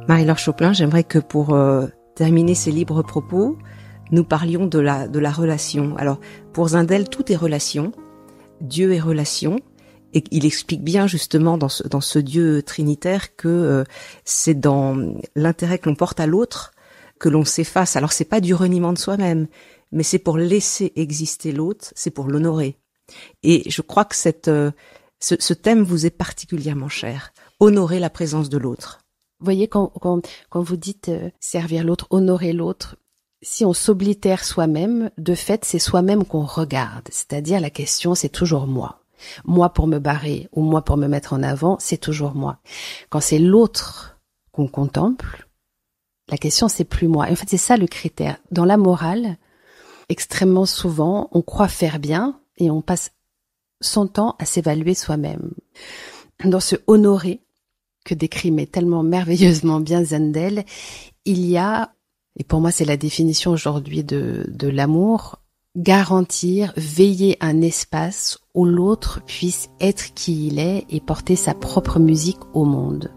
Marie-Laure Choplin, j'aimerais que pour terminer ces libres propos, nous parlions de la relation. Alors, pour Zindel, tout est relation. Dieu est relation. Et il explique bien justement dans ce Dieu trinitaire que c'est dans l'intérêt que l'on porte à l'autre que l'on s'efface. Alors c'est pas du reniement de soi-même, mais c'est pour laisser exister l'autre, c'est pour l'honorer. Et je crois que ce thème vous est particulièrement cher. Honorer la présence de l'autre. Vous voyez, quand vous dites servir l'autre, honorer l'autre, si on s'oblitère soi-même, de fait, c'est soi-même qu'on regarde. C'est-à-dire la question, c'est toujours moi. Moi pour me barrer ou moi pour me mettre en avant, c'est toujours moi. Quand c'est l'autre qu'on contemple, la question c'est plus moi. Et en fait, c'est ça le critère. Dans la morale, extrêmement souvent, on croit faire bien et on passe son temps à s'évaluer soi-même. Dans ce honorer que décrit mais tellement merveilleusement bien Zindel, il y a, et pour moi c'est la définition aujourd'hui de l'amour, garantir, veiller un espace où l'autre puisse être qui il est et porter sa propre musique au monde.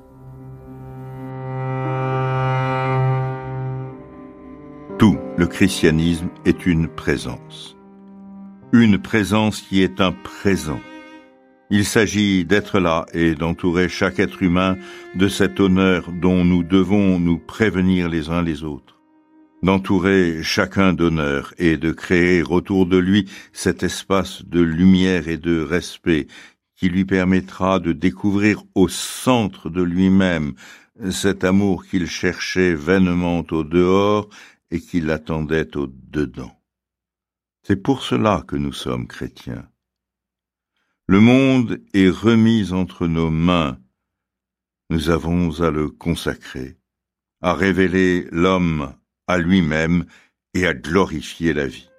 Tout le christianisme est une présence. Une présence qui est un présent. Il s'agit d'être là et d'entourer chaque être humain de cet honneur dont nous devons nous prévenir les uns les autres. D'entourer chacun d'honneur et de créer autour de lui cet espace de lumière et de respect qui lui permettra de découvrir au centre de lui-même cet amour qu'il cherchait vainement au dehors et qu'il attendait au dedans. C'est pour cela que nous sommes chrétiens. Le monde est remis entre nos mains. Nous avons à le consacrer, à révéler l'homme à lui-même et à glorifier la vie.